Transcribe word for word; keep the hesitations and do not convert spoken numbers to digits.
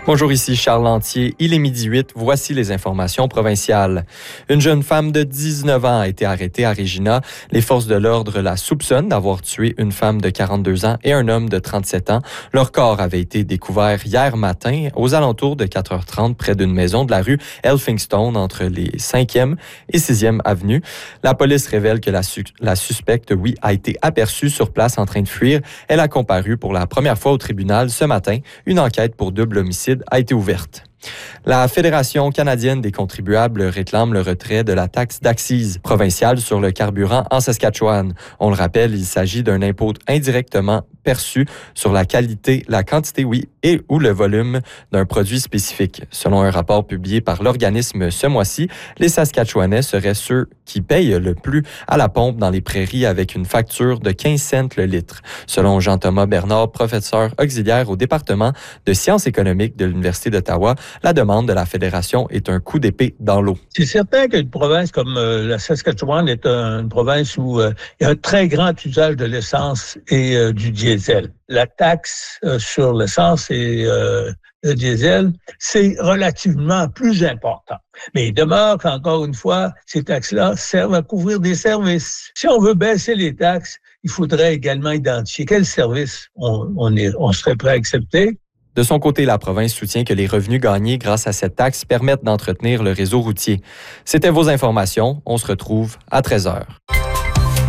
Bonjour, ici Charles Lantier. Il est midi huit. Voici les informations provinciales. Une jeune femme de dix-neuf ans a été arrêtée à Regina. Les forces de l'ordre la soupçonnent d'avoir tué une femme de quarante-deux ans et un homme de trente-sept ans. Leur corps avait été découvert hier matin aux alentours de quatre heures trente près d'une maison de la rue Elphinstone entre les cinquième et sixième avenues. La police révèle que la, su- la suspecte, oui, a été aperçue sur place en train de fuir. Elle a comparu pour la première fois au tribunal ce matin. Une enquête pour double homicide a été ouverte. La Fédération canadienne des contribuables réclame le retrait de la taxe d'accise provinciale sur le carburant en Saskatchewan. On le rappelle, il s'agit d'un impôt indirectement perçu sur la qualité, la quantité, oui, et ou le volume d'un produit spécifique. Selon un rapport publié par l'organisme ce mois-ci, les Saskatchewanais seraient ceux qui payent le plus à la pompe dans les prairies avec une facture de quinze cents le litre. Selon Jean-Thomas Bernard, professeur auxiliaire au département de sciences économiques de l'Université d'Ottawa, la demande de la Fédération est un coup d'épée dans l'eau. C'est certain qu'une province comme euh, la Saskatchewan est un, une province où euh, il y a un très grand usage de l'essence et euh, du diesel. La taxe euh, sur l'essence et euh, le diesel, c'est relativement plus important. Mais il demeure qu'encore une fois, ces taxes-là servent à couvrir des services. Si on veut baisser les taxes, il faudrait également identifier quels services on, on, est, on serait prêt à accepter. De son côté, la province soutient que les revenus gagnés grâce à cette taxe permettent d'entretenir le réseau routier. C'était vos informations. On se retrouve à treize heures.